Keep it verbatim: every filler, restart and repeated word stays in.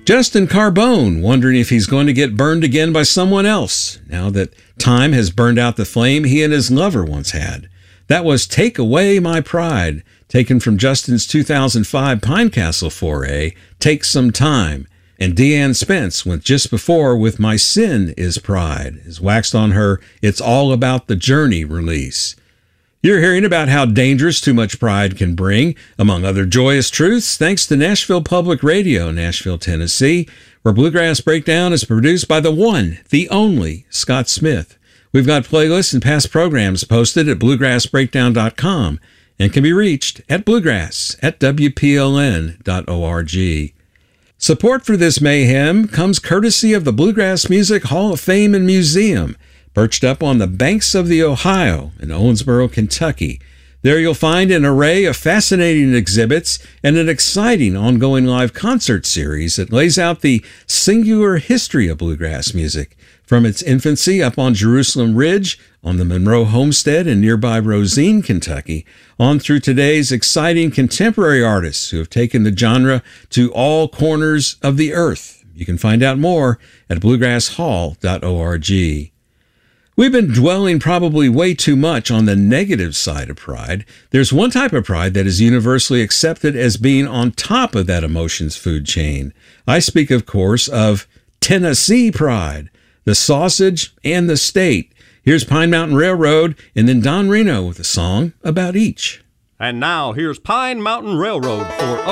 Justin Carbone wondering if he's going to get burned again by someone else now that time has burned out the flame he and his lover once had. That was Take Away My Pride, taken from Justin's two thousand five Pinecastle foray, Take Some Time. And Deanne Spence went just before with My Sin Is Pride, is waxed on her It's All About the Journey release. You're hearing about how dangerous too much pride can bring, among other joyous truths, thanks to Nashville Public Radio, Nashville, Tennessee, where Bluegrass Breakdown is produced by the one, the only, Scott Smith. We've got playlists and past programs posted at bluegrass breakdown dot com and can be reached at bluegrass at w p l n dot org. Support for this mayhem comes courtesy of the Bluegrass Music Hall of Fame and Museum, perched up on the banks of the Ohio in Owensboro, Kentucky. There you'll find an array of fascinating exhibits and an exciting ongoing live concert series that lays out the singular history of bluegrass music, from its infancy up on Jerusalem Ridge, on the Monroe Homestead in nearby Rosine, Kentucky, on through today's exciting contemporary artists who have taken the genre to all corners of the earth. You can find out more at bluegrass hall dot org. We've been dwelling probably way too much on the negative side of pride. There's one type of pride that is universally accepted as being on top of that emotions food chain. I speak, of course, of Tennessee pride, the sausage and the state. Here's Pine Mountain Railroad and then Don Reno with a song about each. And now here's Pine Mountain Railroad for